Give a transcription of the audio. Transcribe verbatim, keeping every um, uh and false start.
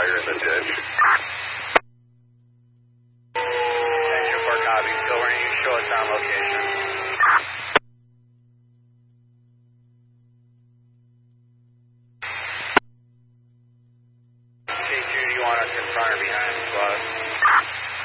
fire in the ditch. ten four copy. Still running. Show us on location. K two, do you want us in front or behind the squad?